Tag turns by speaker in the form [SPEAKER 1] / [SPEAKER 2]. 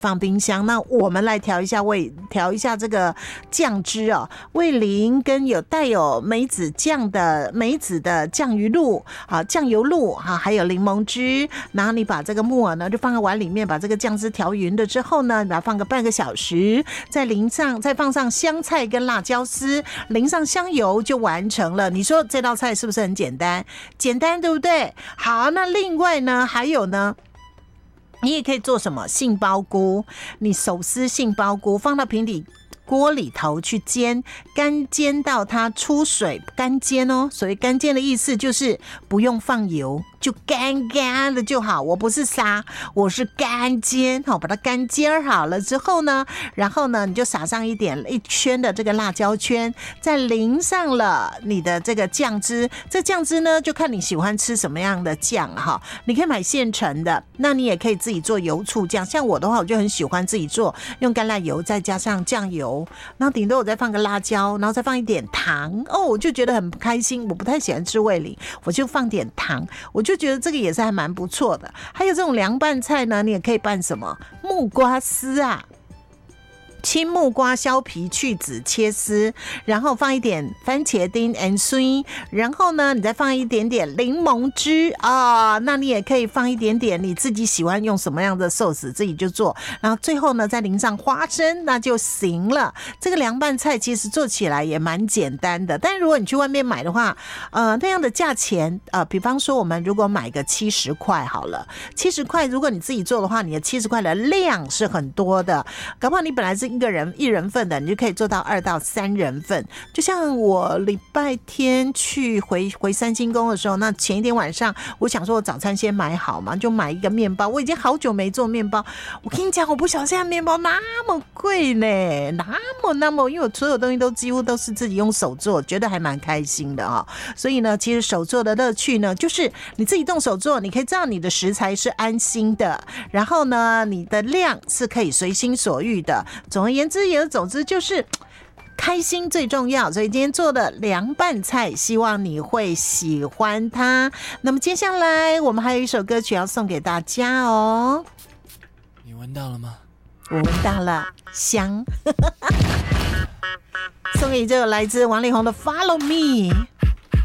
[SPEAKER 1] 放冰箱。那我们来调一下味，调一下这个酱汁哦，味淋跟带有梅子的酱鱼露啊，酱油露啊，还有柠檬汁。然后你把这个木耳呢就放在碗里面，把这个酱汁调匀了之后呢，把它放个半个小时，再放上香菜跟辣椒丝，淋上香油就完成了。你说这道菜是不是很简单？简单，对不对？好，那另外呢，还有呢，你也可以做什么杏鲍菇，你手撕杏鲍菇放到平底锅里头去煎，干煎到它出水，干煎哦。所谓干煎的意思就是不用放油，就干干的就好。我不是杀，我是干煎，好，把它干煎好了之后呢，然后呢，你就撒上一圈的这个辣椒圈，再淋上了你的这个酱汁。这酱汁呢，就看你喜欢吃什么样的酱哈。你可以买现成的，那你也可以自己做油醋酱。像我的话，我就很喜欢自己做，用橄榄油再加上酱油，然后顶多我再放个辣椒，然后再放一点糖哦，我就觉得很开心。我不太喜欢吃味淋，我就放点糖，我就觉得这个也是还蛮不错的。还有这种凉拌菜呢，你也可以拌什么木瓜丝啊，青木瓜削皮去籽切丝，然后放一点番茄丁 and 水，然后呢你再放一点点柠檬汁啊，那你也可以放一点点你自己喜欢用什么样的寿司自己就做，然后最后呢再淋上花生，那就行了。这个凉拌菜其实做起来也蛮简单的，但如果你去外面买的话，那样的价钱比方说我们如果买个70块好了，70块如果你自己做的话，你的70块的量是很多的，搞不好你本来是一人份的，你就可以做到2到3人份。就像我礼拜天去回三星宫的时候，那前一天晚上我想说我早餐先买好嘛，就买一个面包。我已经好久没做面包，我跟你讲，我不晓得现在面包那么贵呢，那么，因为我所有东西都几乎都是自己用手做，觉得还蛮开心的啊。所以呢，其实手做的乐趣呢，就是你自己动手做，你可以知道你的食材是安心的，然后呢，你的量是可以随心所欲的。总而言之，总之就是开心最重要。所以今天做的凉拌菜，希望你会喜欢它。那么接下来我们还有一首歌曲要送给大家哦。
[SPEAKER 2] 你闻到了吗？
[SPEAKER 1] 我闻到了，香。送给这个来自王力宏的 Follow Me。